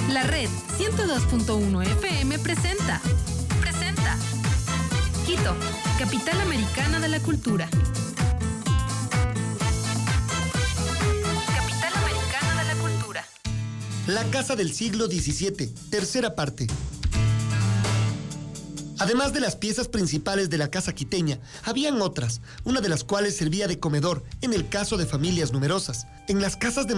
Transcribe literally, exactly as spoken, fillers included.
La red ciento dos punto uno F M presenta. Presenta. Quito, capital americana de la cultura. Capital americana de la cultura. La casa del siglo diecisiete, tercera parte. Además de las piezas principales de la casa quiteña, habían otras, una de las cuales servía de comedor en el caso de familias numerosas. En las casas de